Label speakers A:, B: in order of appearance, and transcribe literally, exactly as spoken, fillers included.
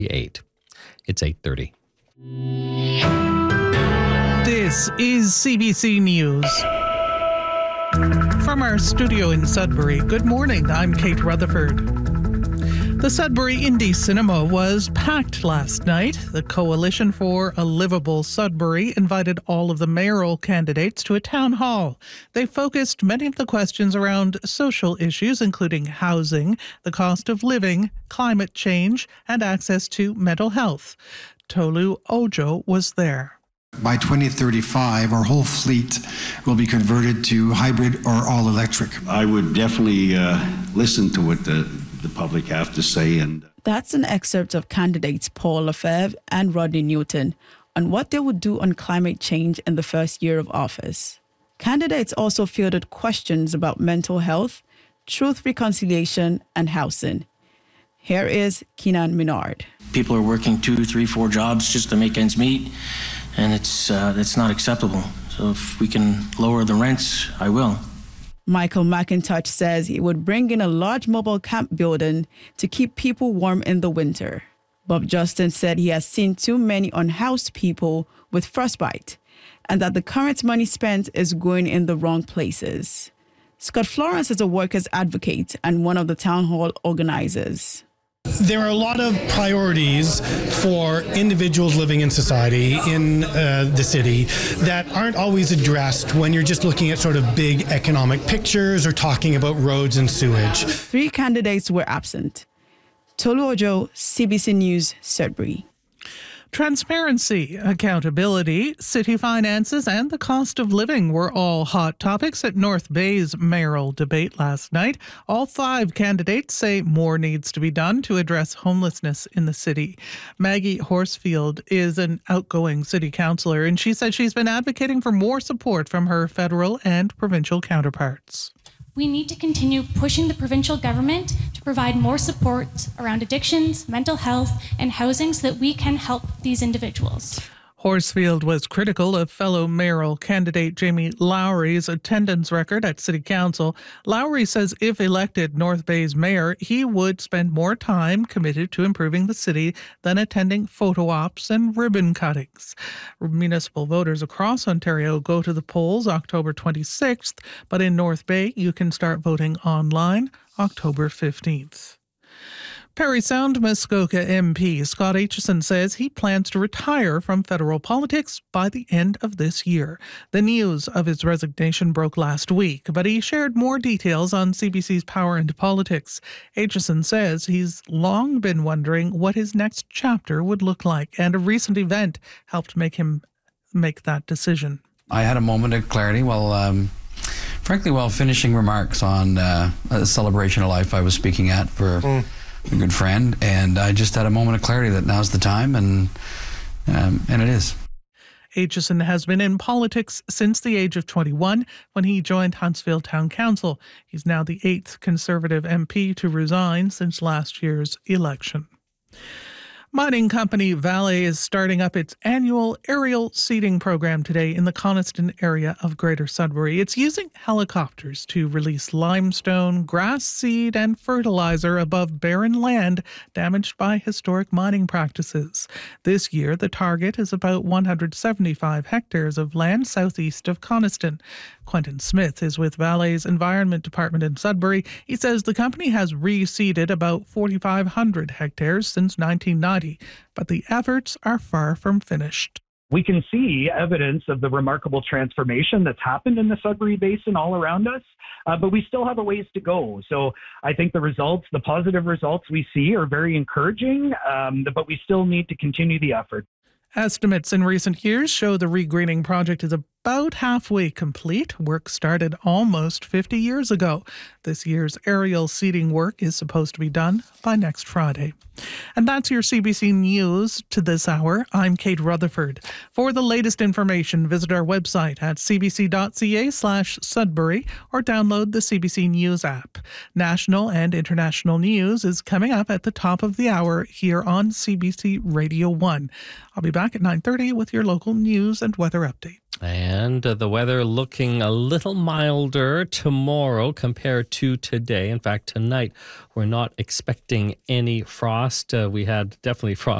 A: eight. It's eight thirty.
B: This is C B C News. From our studio in Sudbury, good morning. I'm Kate Rutherford. The Sudbury Indie Cinema was packed last night. The Coalition for a Livable Sudbury invited all of the mayoral candidates to a town hall. They focused many of the questions around social issues, including housing, the cost of living, climate change, and access to mental health. Tolu Ojo was there.
C: By twenty thirty-five, our whole fleet will be converted to hybrid or all-electric.
D: I would definitely uh, listen to what the, the public have to say. And
E: That's an excerpt of candidates Paul Lefebvre and Rodney Newton on what they would do on climate change in the first year of office. Candidates also fielded questions about mental health, truth, reconciliation, and housing. Here is Keenan Minard.
F: People are working two, three, four jobs just to make ends meet, and it's uh, it's not acceptable. So if we can lower the rents, I will.
E: Michael McIntosh says he would bring in a large mobile camp building to keep people warm in the winter. Bob Justin said he has seen too many unhoused people with frostbite and that the current money spent is going in the wrong places. Scott Florence is a workers' advocate and one of the town hall organizers.
G: There are a lot of priorities for individuals living in society in uh, the city that aren't always addressed when you're just looking at sort of big economic pictures or talking about roads and sewage.
E: Three candidates were absent. Tolu Ojo, C B C News, Sudbury.
B: Transparency, accountability, city finances, and the cost of living were all hot topics at North Bay's mayoral debate last night. All five candidates say more needs to be done to address homelessness in the city. Maggie Horsfield is an outgoing city councillor, and she said she's been advocating for more support from her federal and provincial counterparts.
H: We need to continue pushing the provincial government to provide more support around addictions, mental health, and housing so that we can help these individuals.
B: Horsfield was critical of fellow mayoral candidate Jamie Lowry's attendance record at City Council. Lowry says if elected North Bay's mayor, he would spend more time committed to improving the city than attending photo ops and ribbon cuttings. Municipal voters across Ontario go to the polls October twenty-sixth, but in North Bay, you can start voting online October fifteenth. Parry Sound Muskoka M P Scott Aitchison says he plans to retire from federal politics by the end of this year. The news of his resignation broke last week, but he shared more details on C B C's Power into Politics. Aitchison says he's long been wondering what his next chapter would look like, and a recent event helped make him make that decision.
I: I had a moment of clarity while, um, frankly, while finishing remarks on uh, a celebration of life I was speaking at for... Mm. a good friend, and I just had a moment of clarity that now's the time, and um, and it is.
B: Aitchison has been in politics since the age of twenty-one when he joined Huntsville Town Council. He's now the eighth Conservative M P to resign since last year's election. Mining company Vale is starting up its annual aerial seeding program today in the Coniston area of Greater Sudbury. It's using helicopters to release limestone, grass seed, and fertilizer above barren land damaged by historic mining practices. This year, the target is about one hundred seventy-five hectares of land southeast of Coniston. Quentin Smith is with Vale's Environment Department in Sudbury. He says the company has reseeded about forty-five hundred hectares since nineteen ninety, but the efforts are far from finished.
J: We can see evidence of the remarkable transformation that's happened in the Sudbury Basin all around us, uh, but we still have a ways to go. So I think the results, the positive results we see are very encouraging, um, but we still need to continue the effort.
B: Estimates in recent years show the regreening project is about halfway complete. Work started almost fifty years ago. This year's aerial seeding work is supposed to be done by next Friday. And that's your C B C News to this hour. I'm Kate Rutherford. For the latest information, visit our website at cbc.ca slash Sudbury or download the C B C News app. National and international news is coming up at the top of the hour here on C B C Radio one. I'll be back at nine thirty with your local news and weather update.
A: And uh, the weather looking a little milder tomorrow compared to today. In fact, tonight we're not expecting any frost. Uh, we had definitely frost